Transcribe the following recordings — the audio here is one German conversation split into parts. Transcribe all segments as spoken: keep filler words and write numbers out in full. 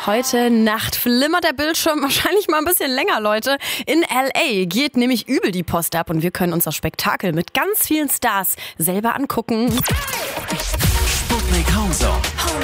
Heute Nacht flimmert der Bildschirm wahrscheinlich mal ein bisschen länger, Leute. In L A geht nämlich übel die Post ab und wir können uns das Spektakel mit ganz vielen Stars selber angucken. Sputnik Homezone.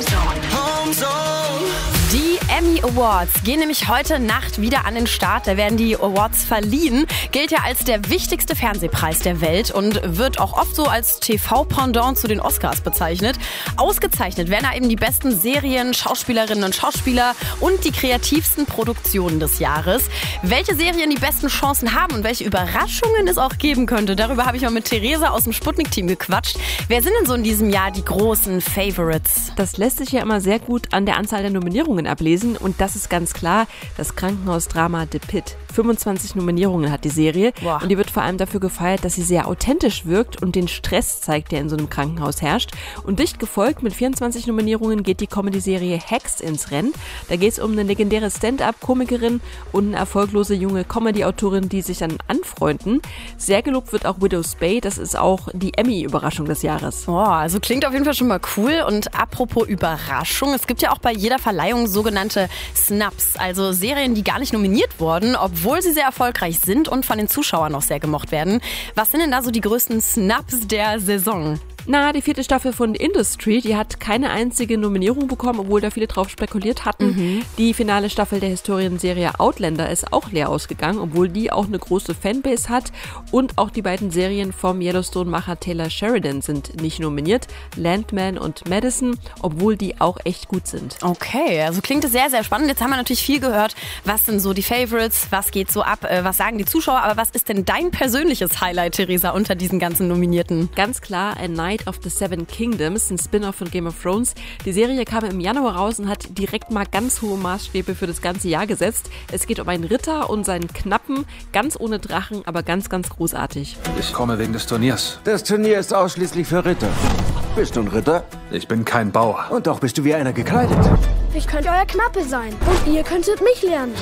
Die Emmy Awards gehen nämlich heute Nacht wieder an den Start. Da werden die Awards verliehen. Gilt ja als der wichtigste Fernsehpreis der Welt und wird auch oft so als T V-Pendant zu den Oscars bezeichnet. Ausgezeichnet werden da eben die besten Serien, Schauspielerinnen und Schauspieler und die kreativsten Produktionen des Jahres. Welche Serien die besten Chancen haben und welche Überraschungen es auch geben könnte, darüber habe ich mal mit Theresa aus dem Sputnik-Team gequatscht. Wer sind denn so in diesem Jahr die großen Favorites? Das lässt sich ja immer sehr gut an der Anzahl der Nominierungen ablesen und das ist ganz klar das Krankenhausdrama The Pitt. fünfundzwanzig Nominierungen hat die Serie. Boah. Und die wird vor allem dafür gefeiert, dass sie sehr authentisch wirkt und den Stress zeigt, der in so einem Krankenhaus herrscht. Und dicht gefolgt mit vierundzwanzig Nominierungen geht die Comedy-Serie Hacks ins Rennen. Da geht es um eine legendäre Stand-up-Komikerin und eine erfolglose junge Comedy-Autorin, die sich dann anfreunden. Sehr gelobt wird auch Widow's Bay, das ist auch die Emmy-Überraschung des Jahres. Oh, also klingt auf jeden Fall schon mal cool. Und apropos Überraschung, es gibt ja auch bei jeder Verleihung sogenannte Snubs, also Serien, die gar nicht nominiert wurden, obwohl sie sehr erfolgreich sind und von den Zuschauern auch sehr gemocht werden. Was sind denn da so die größten Snubs der Saison? Na, die vierte Staffel von Industry, die hat keine einzige Nominierung bekommen, obwohl da viele drauf spekuliert hatten. Mhm. Die finale Staffel der Historienserie Outlander ist auch leer ausgegangen, obwohl die auch eine große Fanbase hat. Und auch die beiden Serien vom Yellowstone-Macher Taylor Sheridan sind nicht nominiert. Landman und Madison, obwohl die auch echt gut sind. Okay, also klingt es sehr, sehr spannend. Jetzt haben wir natürlich viel gehört. Was sind so die Favorites? Was geht so ab? Was sagen die Zuschauer? Aber was ist denn dein persönliches Highlight, Theresa, unter diesen ganzen Nominierten? Ganz klar, A Night of the Seven Kingdoms, ein Spin-off von Game of Thrones. Die Serie kam im Januar raus und hat direkt mal ganz hohe Maßstäbe für das ganze Jahr gesetzt. Es geht um einen Ritter und seinen Knappen, ganz ohne Drachen, aber ganz, ganz großartig. Ich komme wegen des Turniers. Das Turnier ist ausschließlich für Ritter. Bist du ein Ritter? Ich bin kein Bauer. Und doch bist du wie einer gekleidet. Ich könnte euer Knappe sein und ihr könntet mich lernen.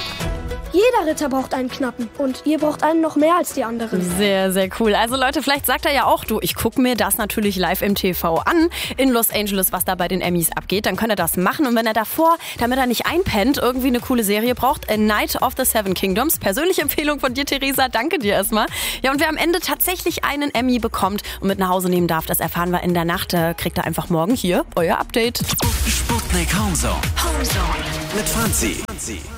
Jeder Ritter braucht einen Knappen und ihr braucht einen noch mehr als die anderen. Sehr, sehr cool. Also Leute, vielleicht sagt er ja auch, du, ich gucke mir das natürlich live im T V an in Los Angeles, was da bei den Emmys abgeht. Dann könnt ihr das machen. Und wenn er davor, damit er nicht einpennt, irgendwie eine coole Serie braucht, A Night of the Seven Kingdoms. Persönliche Empfehlung von dir, Theresa. Danke dir erstmal. Ja, und wer am Ende tatsächlich einen Emmy bekommt und mit nach Hause nehmen darf, das erfahren wir in der Nacht. Da kriegt er einfach morgen hier euer Update. Sputnik Homezone. Homezone. Mit Franzi.